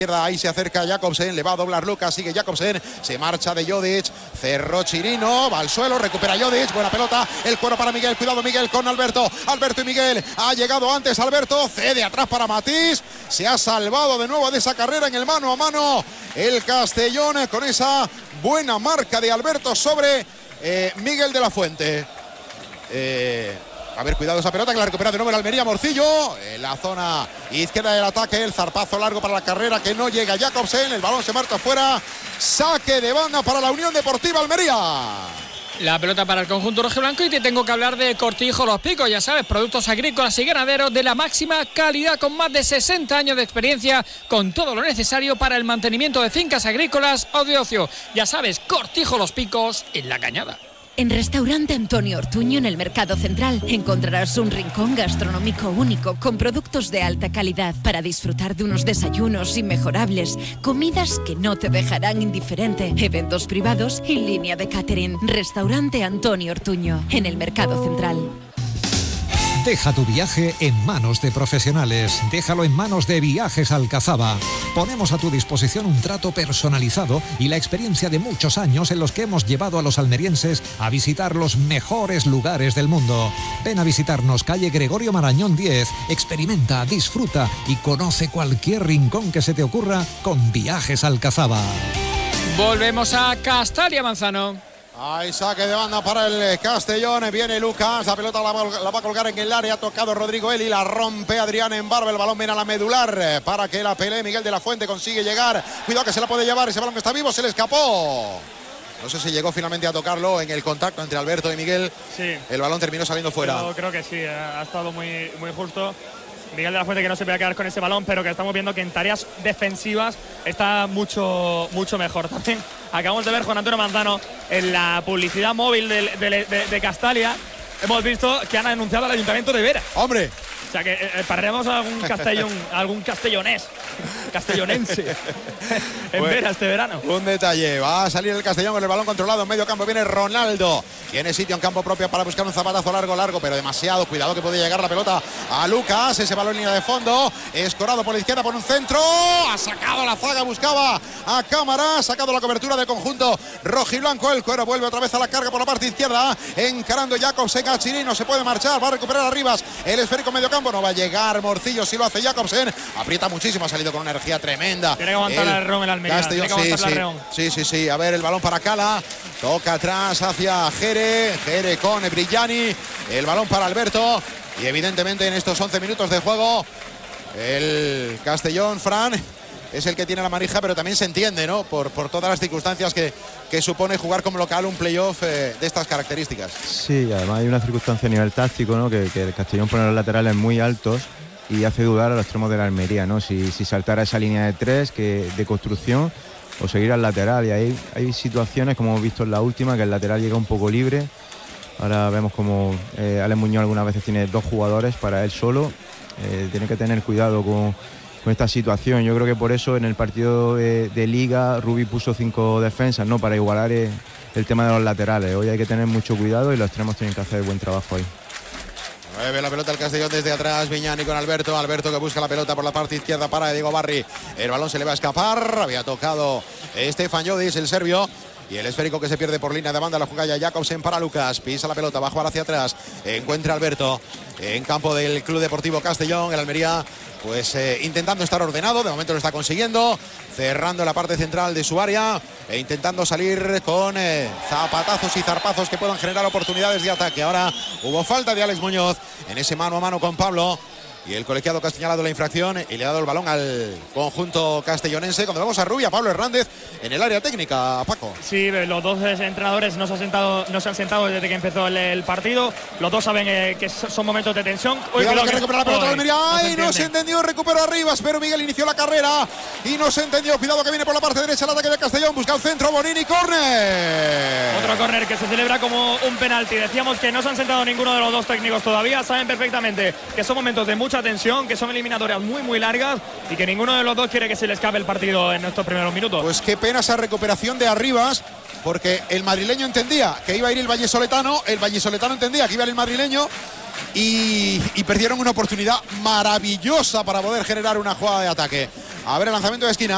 Ahí se acerca Jakobsen, le va a doblar Lucas, sigue Jakobsen, se marcha de Jodic, cerró Chirino, va al suelo, recupera Jodic, buena pelota, el cuero para Miguel, cuidado Miguel con Alberto y Miguel, ha llegado antes Alberto, cede atrás para Matís, se ha salvado de nuevo de esa carrera en el mano a mano el Castellón con esa buena marca de Alberto sobre Miguel de la Fuente. A ver, cuidado esa pelota que la recupera de nuevo el Almería. Morcillo en la zona izquierda del ataque, el zarpazo largo para la carrera que no llega Jakobsen, el balón se marcha fuera, saque de banda para la Unión Deportiva Almería. La pelota para el conjunto rojiblanco y te tengo que hablar de Cortijo Los Picos, ya sabes, productos agrícolas y ganaderos de la máxima calidad con más de 60 años de experiencia, con todo lo necesario para el mantenimiento de fincas agrícolas o de ocio. Ya sabes, Cortijo Los Picos en La Cañada. En Restaurante Antonio Ortuño, en el Mercado Central, encontrarás un rincón gastronómico único con productos de alta calidad para disfrutar de unos desayunos inmejorables, comidas que no te dejarán indiferente, eventos privados y línea de catering. Restaurante Antonio Ortuño, en el Mercado Central. Deja tu viaje en manos de profesionales. Déjalo en manos de Viajes Alcazaba. Ponemos a tu disposición un trato personalizado y la experiencia de muchos años en los que hemos llevado a los almerienses a visitar los mejores lugares del mundo. Ven a visitarnos, calle Gregorio Marañón 10. Experimenta, disfruta y conoce cualquier rincón que se te ocurra con Viajes Alcazaba. Volvemos a Castalia, Manzano. Hay saque de banda para el Castellón, viene Lucas, la pelota la va a colgar en el área, ha tocado Rodrigo Eli, la rompe Adrián en barba, el balón viene a la medular para que la pelee Miguel de la Fuente, consigue llegar, cuidado que se la puede llevar, ese balón que está vivo, se le escapó. No sé si llegó finalmente a tocarlo en el contacto entre Alberto y Miguel, sí. El balón terminó saliendo fuera. Yo creo que sí, ha estado muy justo. Miguel de la Fuente que no se puede quedar con ese balón, pero que estamos viendo que en tareas defensivas está mucho mejor. También acabamos de ver Juan Antonio Manzano en la publicidad móvil de Castalia. Hemos visto que han anunciado al Ayuntamiento de Vera. ¡Hombre! O sea que pararemos algún castellonense en Vera este verano. Un detalle, va a salir el Castellón con el balón controlado en medio campo, viene Ronaldo, tiene sitio en campo propio para buscar un zapatazo largo, pero demasiado, cuidado que puede llegar la pelota a Lucas, ese balón en línea de fondo, escorado por la izquierda por un centro, ha sacado la zaga, buscaba a Cámara, ha sacado la cobertura del conjunto rojiblanco, el cuero vuelve otra vez a la carga por la parte izquierda, encarando Jakobsen a Chirino, se puede marchar, va a recuperar a Rivas, el esférico medio campo, no va a llegar Morcillo, si lo hace Jakobsen, aprieta muchísimo, ha salido con una energía tremenda. Tiene que aguantar el Ron en la Almería. Sí, a ver el balón para Cala, toca atrás hacia Jere con Brillani, el balón para Alberto y evidentemente en estos 11 minutos de juego el Castellón, Fran, es el que tiene la manija, pero también se entiende, ¿no? Por todas las circunstancias que supone jugar como local un playoff de estas características. Sí, además hay una circunstancia a nivel táctico, ¿no? Que el Castellón pone los laterales muy altos y hace dudar a los extremos de la Almería, ¿no? Si saltara esa línea de tres de construcción o seguir al lateral. Y ahí hay situaciones, como hemos visto en la última, que el lateral llega un poco libre. Ahora vemos como Alex Muñoz algunas veces tiene dos jugadores para él solo. Tiene que tener cuidado con esta situación. Yo creo que por eso en el partido de Liga Rubí puso 5 defensas, ¿no? Para igualar el tema de los laterales. Hoy hay que tener mucho cuidado y los extremos tienen que hacer buen trabajo ahí. Mueve la pelota el Castellón desde atrás, Viñani con Alberto que busca la pelota por la parte izquierda para Diego Barri, el balón se le va a escapar, había tocado Stefan Jodic, el serbio, y el esférico que se pierde por línea de banda, la jugada Jakobsen para Lucas, pisa la pelota, va a jugar hacia atrás, encuentra Alberto en campo del Club Deportivo Castellón, el Almería pues intentando estar ordenado, de momento lo está consiguiendo, cerrando la parte central de su área e intentando salir con zapatazos y zarpazos que puedan generar oportunidades de ataque. Ahora hubo falta de Alex Muñoz en ese mano a mano con Pablo y el colegiado que ha señalado la infracción y le ha dado el balón al conjunto castellonense. Cuando vemos a Rubia, Pablo Hernández en el área técnica, Paco. Sí, los dos entrenadores no se han sentado desde que empezó el partido. Los dos saben que son momentos de tensión. Cuidado que recupera la pelota de Almería. ¡Ay, no se entendió! Recuperó a Rivas, pero Miguel inició la carrera y no se entendió. Cuidado que viene por la parte derecha el ataque de Castellón. Busca el centro, Bonini, córner. Otro córner que se celebra como un penalti. Decíamos que no se han sentado ninguno de los dos técnicos todavía. Saben perfectamente que son momentos de mucha tensión, que son eliminatorias muy largas y que ninguno de los dos quiere que se le escape el partido en estos primeros minutos. Pues qué pena esa recuperación de Arribas, porque el madrileño entendía que iba a ir el vallisoletano entendía que iba a ir el madrileño y perdieron una oportunidad maravillosa para poder generar una jugada de ataque. A ver el lanzamiento de esquina.